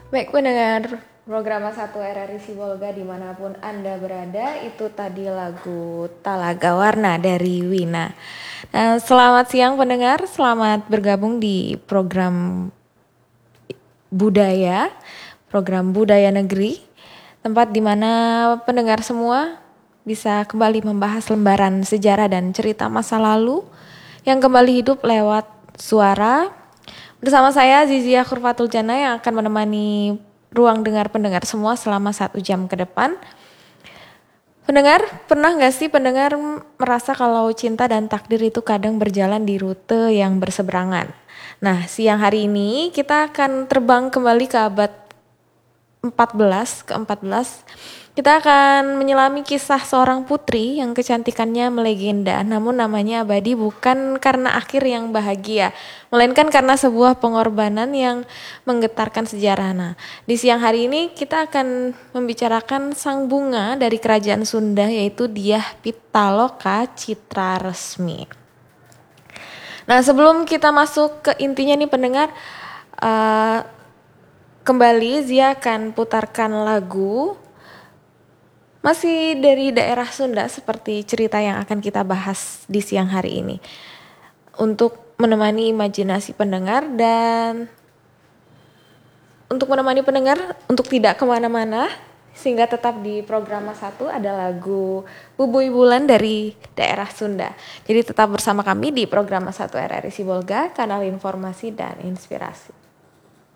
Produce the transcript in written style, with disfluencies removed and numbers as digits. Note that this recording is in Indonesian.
Baik pendengar program satu RRI Sibolga dimanapun Anda berada, itu tadi lagu Talaga Warna dari Wina. Nah, selamat siang pendengar, selamat bergabung di budaya, program Budaya Negeri, tempat di mana pendengar semua bisa kembali membahas lembaran sejarah dan cerita masa lalu yang kembali hidup lewat suara. Bersama saya Zizia Kurfatul Jana yang akan menemani ruang dengar pendengar semua selama 1 jam ke depan. Pendengar, pernah gak sih pendengar merasa kalau cinta dan takdir itu kadang berjalan di rute yang berseberangan? Nah, siang hari ini kita akan terbang kembali ke abad 14. Kita akan menyelami kisah seorang putri yang kecantikannya melegenda, namun namanya abadi bukan karena akhir yang bahagia, melainkan karena sebuah pengorbanan yang menggetarkan sejarah. Nah, di siang hari ini kita akan membicarakan sang bunga dari kerajaan Sunda, yaitu Dyah Pitaloka Citra Resmi. Nah, sebelum kita masuk ke intinya nih pendengar, kembali Zia akan putarkan lagu masih dari daerah Sunda seperti cerita yang akan kita bahas di siang hari ini, untuk menemani imajinasi pendengar dan untuk menemani pendengar untuk tidak kemana-mana sehingga tetap di program satu ada lagu Bubui Bulan dari daerah Sunda. Jadi tetap bersama kami di program satu RRI Sibolga, kanal informasi dan inspirasi.